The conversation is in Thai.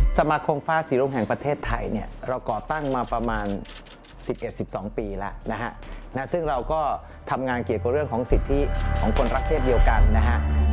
สมาคมฟ้าสีรุ้งแห่งประเทศไทยเนี่ยเราก่อตั้งมาประมาณ 11-12 ปีแล้วนะฮะซึ่งเราก็ทำงานเกี่ยวกับเรื่องของสิทธิของคนรักเพศเดียวกันนะฮะ